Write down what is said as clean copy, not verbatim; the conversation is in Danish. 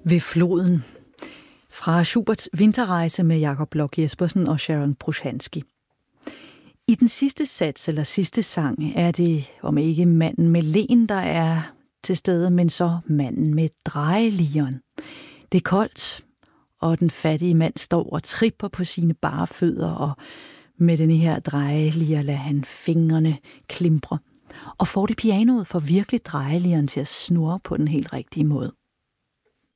Ved floden. Fra Schuberts Vinterrejse med Jakob Bloch Jespersen og Sharon Brushansky. I den sidste sats eller sidste sang er det, om ikke manden med len, der er til stede, men så manden med drejeligeren. Det er koldt, og den fattige mand står og tripper på sine bare fødder, og med den her drejeliger lader han fingrene klimpre. Og får det pianoet for virkelig drejeligeren til at snurre på den helt rigtige måde.